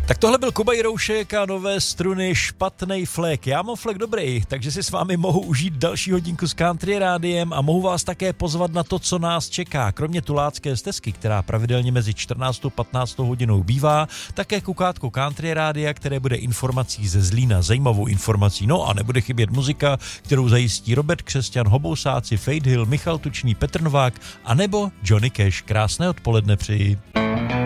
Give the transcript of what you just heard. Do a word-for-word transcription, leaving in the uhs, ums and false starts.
Tak tohle byl Kuba Jiroušek a nové struny Špatnej flek. Já mám flek dobrý, takže si s vámi mohu užít další hodinku s Country rádiem a mohu vás také pozvat na to, co nás čeká. Kromě tulácké stezky, která pravidelně mezi čtrnáctou a patnáctou hodinou bývá, také kukátko Country rádia, které bude informací ze Zlína, zajímavou informací. No a nebude chybět muzika, kterou zajistí Robert Křesťan, Hobousáci, Fade Hill, Michal Tučný, Petr Novák a nebo Johnny Cash. Krásné odpoledne přeji.